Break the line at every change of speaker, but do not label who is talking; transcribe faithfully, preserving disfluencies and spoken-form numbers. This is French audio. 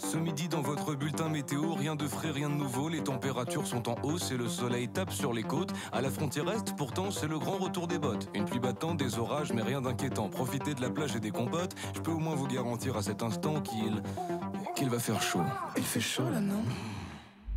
Ce midi dans votre bulletin météo, rien de frais, rien de nouveau. Les températures sont en hausse et le soleil tape sur les côtes. À la frontière est, pourtant, c'est le grand retour des bottes. Une pluie battante, des orages, mais rien d'inquiétant. Profitez de la plage et des compotes. Je peux au moins vous garantir à cet instant qu'il... qu'il va faire chaud.
Il fait chaud là, non ?